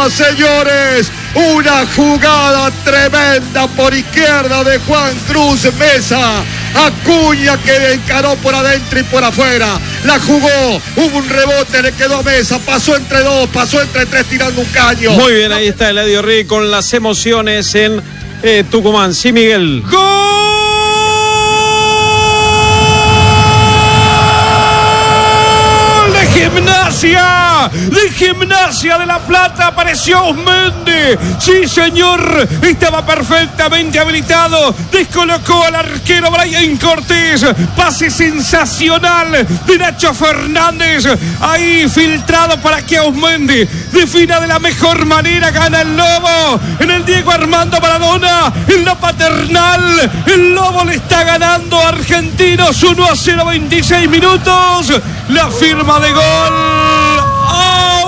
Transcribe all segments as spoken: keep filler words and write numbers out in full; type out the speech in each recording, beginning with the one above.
jugada, señores. Una jugada tremenda por izquierda de Juan Cruz Mesa. Acuña que encaró por adentro y por afuera. La jugó, hubo un rebote, le quedó a Mesa, pasó entre dos, pasó entre tres tirando un caño. Muy bien, ahí está Eladio Rey con las emociones en eh, Tucumán. Sí, Miguel. ¡Gol de Gimnasia! De Gimnasia de La Plata apareció Osmendi. Sí, señor, estaba perfectamente habilitado. Descolocó al arquero Brian Cortés. Pase sensacional de Nacho Fernández. Ahí filtrado para que Osmendi defina de la mejor manera. Gana el Lobo en el Diego Armando Maradona, en la Paternal. El Lobo le está ganando a Argentinos uno a cero, veintiséis minutos. La firma de gol a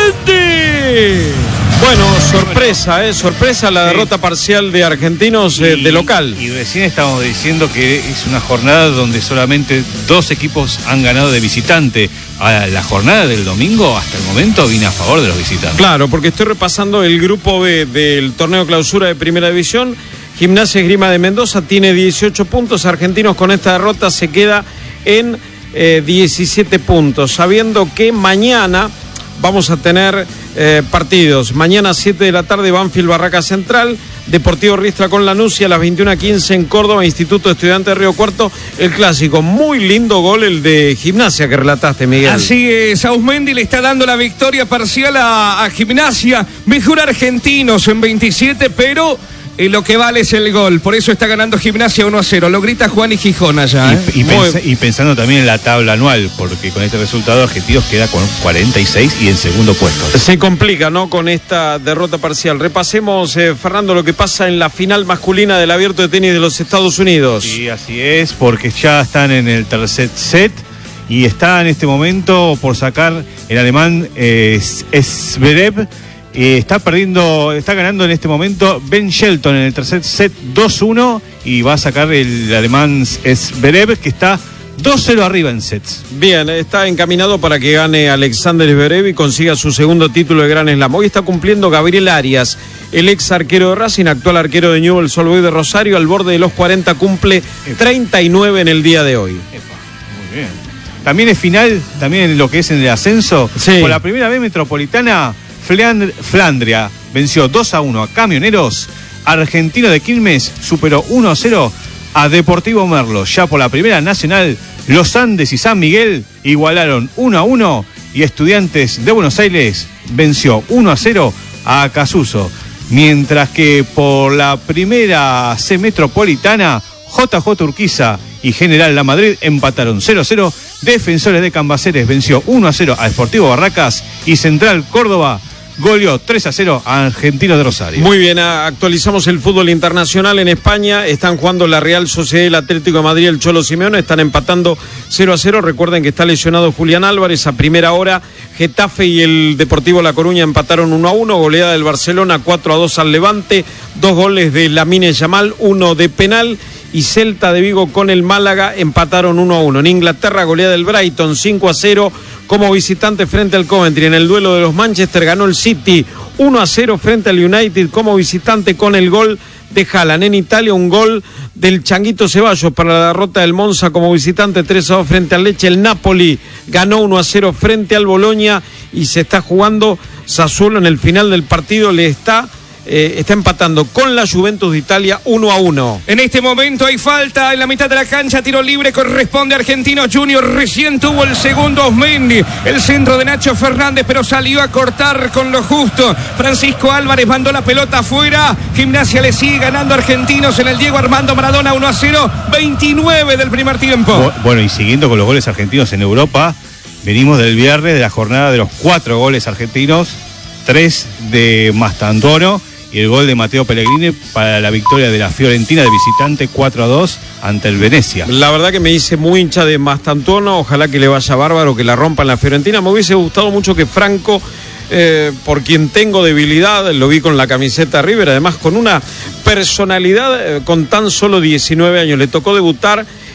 Osmendi. Bueno, sorpresa, eh, sorpresa la derrota parcial de Argentinos eh, y, de local. Y recién estábamos diciendo que es una jornada donde solamente dos equipos han ganado de visitante. A la jornada del domingo, hasta el momento, viene a favor de los visitantes. Claro, porque estoy repasando el grupo B del torneo clausura de Primera División. Gimnasia Esgrima de Mendoza tiene dieciocho puntos. Argentinos con esta derrota se queda en eh, diecisiete puntos. Sabiendo que mañana vamos a tener eh, partidos. Mañana a siete de la tarde, Banfield Barraca Central, Deportivo Riestra con Lanús, y a las veintiuna quince en Córdoba, Instituto Estudiante de Río Cuarto, el clásico. Muy lindo gol el de Gimnasia que relataste, Miguel. Así es, Ausmendi le está dando la victoria parcial a, a Gimnasia. Mejor Argentinos en veintisiete, pero eh, lo que vale es el gol. Por eso está ganando Gimnasia uno a cero. Lo grita Juan y Gijón allá. ¿eh? Y, y, pens- y pensando también en la tabla anual, porque con este resultado Argentinos queda con cuarenta y seis y en segundo puesto. Se complica, ¿no?, con esta derrota parcial. Repasemos, eh, Fernando, lo que pasa en la final masculina del Abierto de Tenis de los Estados Unidos. Sí, así es, porque ya están en el tercer set y está en este momento por sacar el alemán eh, Zverev. Eh, está perdiendo, está ganando en este momento Ben Shelton en el tercer set dos uno y va a sacar el alemán Zverev, que está dos cero arriba en sets. Bien, está encaminado para que gane Alexander Zverev y consiga su segundo título de Gran Slam. Hoy está cumpliendo Gabriel Arias, el ex arquero de Racing, actual arquero de Newell's Old Boys de Rosario, al borde de los cuarenta, cumple treinta y nueve en el día de hoy. Epa, muy bien. También es final, también en lo que es en el ascenso. Sí. Por la primera vez Metropolitana, Fleand- Flandria venció dos a uno a Camioneros. Argentino de Quilmes superó uno a cero a Deportivo Merlo. Ya por la primera nacional, Los Andes y San Miguel igualaron uno a uno y Estudiantes de Buenos Aires venció uno a cero a Acasuso. Mientras que por la primera C Metropolitana, J J Urquiza y General La Madrid empataron cero a cero. Defensores de Cambaceres venció uno a cero a Sportivo Barracas y Central Córdoba goleó tres a cero a Argentinos de Rosario. Muy bien, actualizamos el fútbol internacional en España. Están jugando la Real Sociedad, el Atlético de Madrid, el Cholo Simeone. Están empatando cero a cero. Recuerden que está lesionado Julián Álvarez. A primera hora, Getafe y el Deportivo La Coruña empataron uno a uno. Goleada del Barcelona cuatro a dos al Levante. Dos goles de Lamine Yamal, uno de penal. Y Celta de Vigo con el Málaga empataron uno a uno. En Inglaterra, goleada del Brighton cinco a cero como visitante frente al Coventry. En el duelo de los Manchester ganó el City uno a cero frente al United como visitante con el gol de Haaland. En Italia, un gol del Changuito Ceballos para la derrota del Monza como visitante tres a dos frente al Lecce. El Napoli ganó uno a cero frente al Bologna y se está jugando Sassuolo en el final del partido. Le está... Eh, está empatando con la Juventus de Italia uno a uno. En este momento hay falta en la mitad de la cancha, tiro libre, corresponde a Argentinos Juniors. Recién tuvo el segundo Osmendi, el centro de Nacho Fernández, pero salió a cortar con lo justo. Francisco Álvarez mandó la pelota afuera. Gimnasia le sigue ganando a Argentinos en el Diego Armando Maradona uno a cero, veintinueve del primer tiempo. Bueno, y siguiendo con los goles argentinos en Europa, venimos del viernes de la jornada de los cuatro goles argentinos, tres de Mastantuono y el gol de Matteo Pellegrini para la victoria de la Fiorentina de visitante cuatro a dos ante el Venecia. La verdad que me hice muy hincha de Mastantuono, ojalá que le vaya bárbaro, que la rompa en la Fiorentina. Me hubiese gustado mucho que Franco, eh, por quien tengo debilidad, lo vi con la camiseta River, además con una personalidad, eh, con tan solo diecinueve años. Le tocó debutar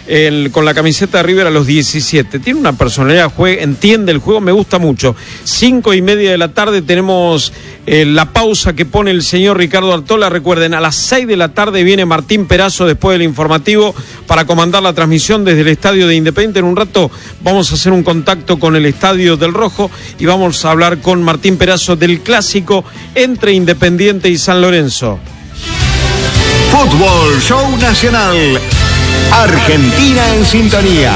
el, con la camiseta de River a los diecisiete. Tiene una personalidad, juega, entiende el juego, me gusta mucho. Cinco y media de la tarde tenemos eh, la pausa que pone el señor Ricardo Artola. Recuerden, a las seis de la tarde viene Martín Perazo después del informativo para comandar la transmisión desde el estadio de Independiente. En un rato vamos a hacer un contacto con el estadio del Rojo y vamos a hablar con Martín Perazo del clásico entre Independiente y San Lorenzo. Fútbol Show Nacional. Argentina en sintonía.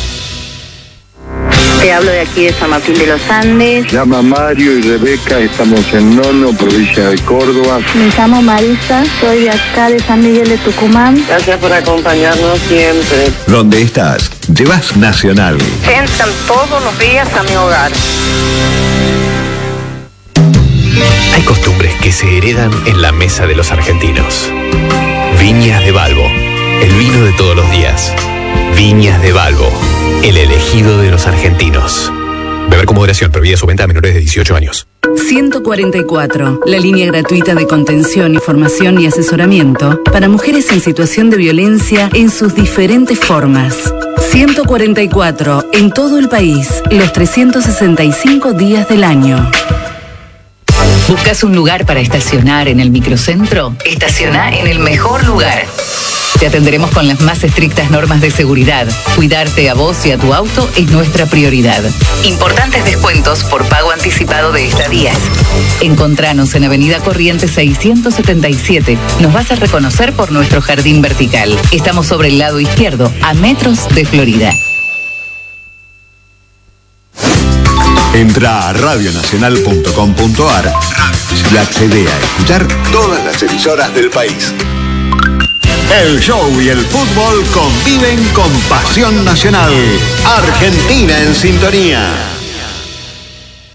Te hablo de aquí de San Martín de los Andes. Llama Mario y Rebeca, estamos en Nono, provincia de Córdoba. Me llamo Marisa, soy de acá de San Miguel de Tucumán. Gracias por acompañarnos siempre. Donde estás, llevas Nacional. Entran todos los días a mi hogar. Hay costumbres que se heredan en la mesa de los argentinos. Viñas de Balbo, el vino de todos los días. Viñas de Balbo, el elegido de los argentinos. Beber con moderación, prohibida su venta a menores de dieciocho años. ciento cuarenta y cuatro, la línea gratuita de contención, información y asesoramiento para mujeres en situación de violencia en sus diferentes formas. ciento cuarenta y cuatro, en todo el país, los trescientos sesenta y cinco días del año. ¿Buscas un lugar para estacionar en el microcentro? Estaciona en el mejor lugar. Te atenderemos con las más estrictas normas de seguridad. Cuidarte a vos y a tu auto es nuestra prioridad. Importantes descuentos por pago anticipado de estadías. Encontranos en Avenida Corrientes seiscientos setenta y siete. Nos vas a reconocer por nuestro jardín vertical. Estamos sobre el lado izquierdo, a metros de Florida. Entra a radio nacional punto com punto a r y accede a escuchar todas las emisoras del país. El show y el fútbol conviven con pasión nacional. Argentina en sintonía.